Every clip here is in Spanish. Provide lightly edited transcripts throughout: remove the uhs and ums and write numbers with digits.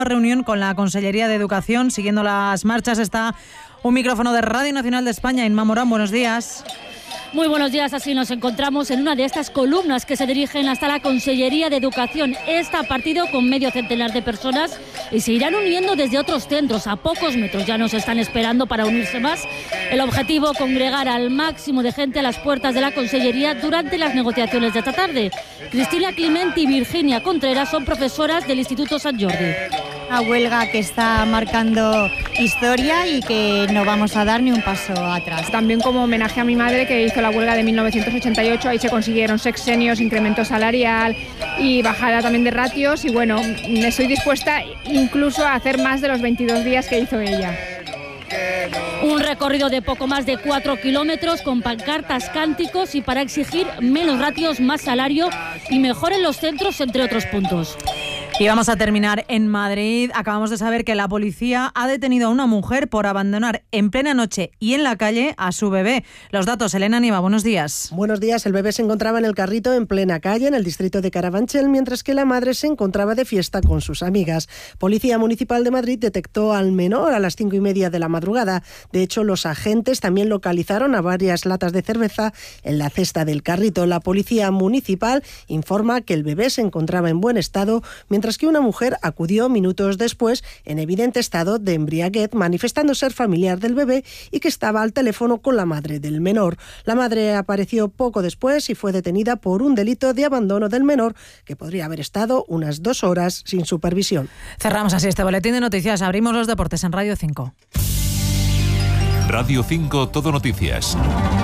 Reunión con la Consellería de Educación. Siguiendo las marchas está un micrófono de Radio Nacional de España. Inma Morán, buenos días. Muy buenos días, así nos encontramos en una de estas columnas que se dirigen hasta la Consellería de Educación. Esta partido con medio centenar de personas y se irán uniendo desde otros centros. A pocos metros ya nos están esperando para unirse más. El objetivo, congregar al máximo de gente a las puertas de la Consellería durante las negociaciones de esta tarde. Cristina Climenti y Virginia Contreras son profesoras del Instituto Sant Jordi. Una huelga que está marcando historia y que no vamos a dar ni un paso atrás. También como homenaje a mi madre, que hizo la huelga de 1988, ahí se consiguieron sexenios, incremento salarial y bajada también de ratios, y bueno, estoy dispuesta incluso a hacer más de los 22 días que hizo ella. Un recorrido de poco más de 4 kilómetros con pancartas, cánticos y para exigir menos ratios, más salario y mejor en los centros, entre otros puntos. Y vamos a terminar en Madrid. Acabamos de saber que la policía ha detenido a una mujer por abandonar en plena noche y en la calle a su bebé. Los datos, Elena Nieva, buenos días. Buenos días. El bebé se encontraba en el carrito en plena calle, en el distrito de Carabanchel, mientras que la madre se encontraba de fiesta con sus amigas. Policía Municipal de Madrid detectó al menor a las 5:30 de la madrugada. De hecho, los agentes también localizaron a varias latas de cerveza en la cesta del carrito. La Policía Municipal informa que el bebé se encontraba en buen estado, mientras que una mujer acudió minutos después en evidente estado de embriaguez, manifestando ser familiar del bebé y que estaba al teléfono con la madre del menor. La madre apareció poco después y fue detenida por un delito de abandono del menor, que podría haber estado unas 2 horas sin supervisión. Cerramos así este boletín de noticias. Abrimos los deportes en Radio 5. Radio 5 Todo Noticias.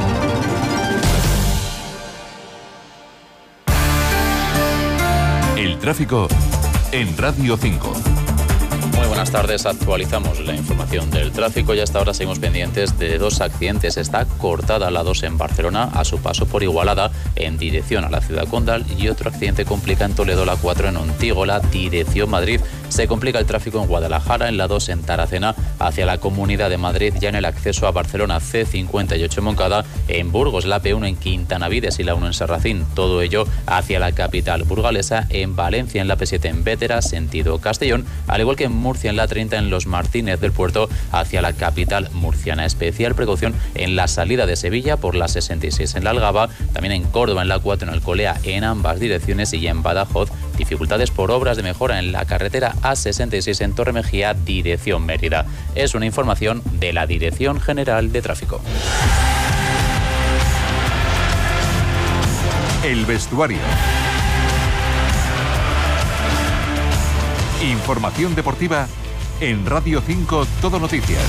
El tráfico en Radio 5. Muy buenas tardes, actualizamos la información del tráfico y hasta ahora seguimos pendientes de 2 accidentes. Está cortada la 2 en Barcelona a su paso por Igualada en dirección a la ciudad condal, y otro accidente complica en Toledo la 4 en Ontígola, dirección Madrid. Se complica el tráfico en Guadalajara, en la 2 en Taracena hacia la Comunidad de Madrid, ya en el acceso a Barcelona, C58 en Moncada, en Burgos la P1 en Quintanavides y la 1 en Serracín, todo ello hacia la capital burgalesa, en Valencia en la P7 en Bétera, sentido Castellón, al igual que en Murcia en la 30 en Los Martínez del Puerto hacia la capital murciana. Especial precaución en la salida de Sevilla por la 66 en la Algaba, también en Córdoba en la 4 en Alcolea en ambas direcciones, y en Badajoz dificultades por obras de mejora en la carretera A66 en Torremejía, dirección Mérida. Es una información de la Dirección General de Tráfico. El vestuario. Información deportiva en Radio 5 Todo Noticias.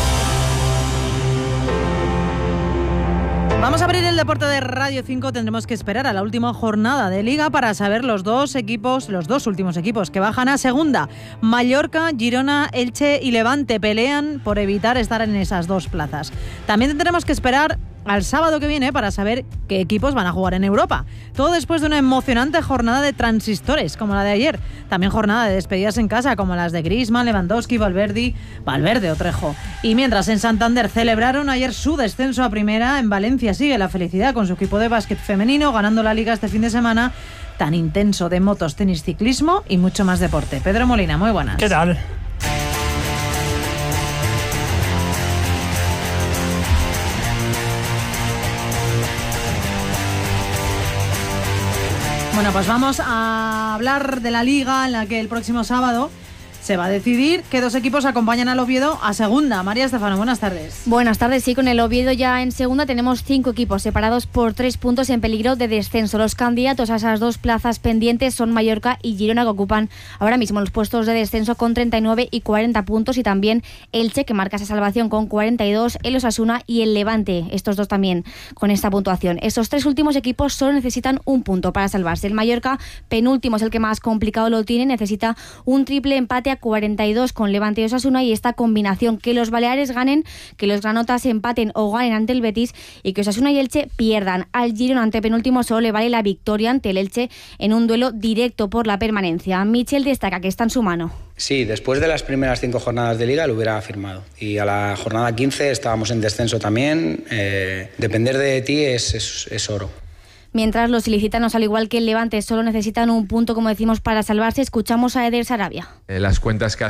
Vamos a abrir el deporte de Radio 5. Tendremos que esperar a la última jornada de Liga para saber los dos últimos equipos que bajan a segunda. Mallorca, Girona, Elche y Levante pelean por evitar estar en esas 2 plazas. También tendremos que esperar al sábado que viene para saber qué equipos van a jugar en Europa. Todo después de una emocionante jornada de transistores como la de ayer. También jornada de despedidas en casa como las de Griezmann, Lewandowski, Valverde o Trejo. Y mientras en Santander celebraron ayer su descenso a primera, en Valencia sigue la felicidad con su equipo de básquet femenino ganando la Liga este fin de semana tan intenso de motos, tenis, ciclismo y mucho más deporte. Pedro Molina, muy buenas. ¿Qué tal? Bueno, pues vamos a hablar de la Liga, en la que el próximo sábado se va a decidir qué 2 equipos acompañan al Oviedo a segunda. María Estefano, buenas tardes. Buenas tardes, sí, con el Oviedo ya en segunda tenemos 5 equipos separados por 3 puntos en peligro de descenso. Los candidatos a esas 2 plazas pendientes son Mallorca y Girona, que ocupan ahora mismo los puestos de descenso con 39 y 40 puntos, y también Elche, que marca esa salvación con 42, el Osasuna y el Levante, estos 2 también con esta puntuación. Esos 3 últimos equipos solo necesitan un punto para salvarse. El Mallorca, penúltimo, es el que más complicado lo tiene, necesita un triple empate a 42 con Levante y Osasuna, y esta combinación, que los baleares ganen, que los granotas empaten o ganen ante el Betis y que Osasuna y Elche pierdan. Al Girona, ante penúltimo, solo le vale la victoria ante el Elche en un duelo directo por la permanencia. Michel destaca que está en su mano. Sí, después de las primeras 5 jornadas de Liga lo hubiera firmado, y a la jornada 15 estábamos en descenso también. Depender de ti es oro. Mientras los ilicitanos, al igual que el Levante, solo necesitan un punto, como decimos, para salvarse. Escuchamos a Eder Sarabia. Las cuentas que